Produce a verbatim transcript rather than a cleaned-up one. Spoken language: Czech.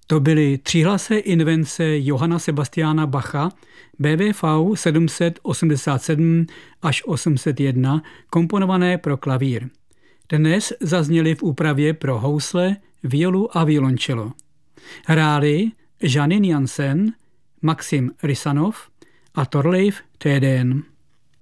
To byly tříhlasé invence Johanna Sebastiana Bacha B W V sedm set osmdesát sedm až osm set jedna, komponované pro klavír. Dnes zazněly v úpravě pro housle, violu a violoncello. Hráli Janine Jansen, Maxim Rysanov a Thorleif Thedéen.